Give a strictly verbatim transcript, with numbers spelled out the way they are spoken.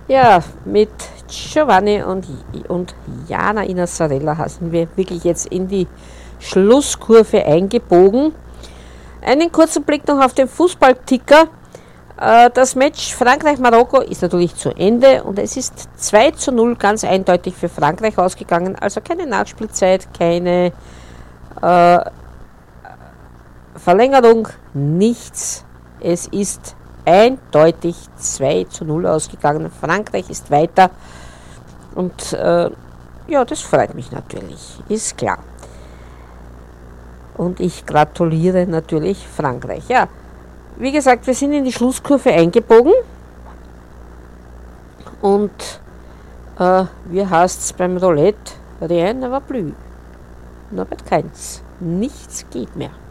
Ja, mit Giovanni und, und Jana Inasarella sind wir wirklich jetzt in die Schlusskurve eingebogen. Einen kurzen Blick noch auf den Fußballticker. Äh, Das Match Frankreich-Marokko ist natürlich zu Ende und es ist zwei zu null ganz eindeutig für Frankreich ausgegangen. Also keine Nachspielzeit, keine äh, Verlängerung, nichts. Es ist eindeutig zwei zu null ausgegangen. Frankreich ist weiter und äh, ja, das freut mich natürlich, ist klar. Und ich gratuliere natürlich Frankreich. Ja, wie gesagt, wir sind in die Schlusskurve eingebogen und äh, wie heißt es beim Roulette? Rien ne va plus. Norbert Keins. Nichts geht mehr.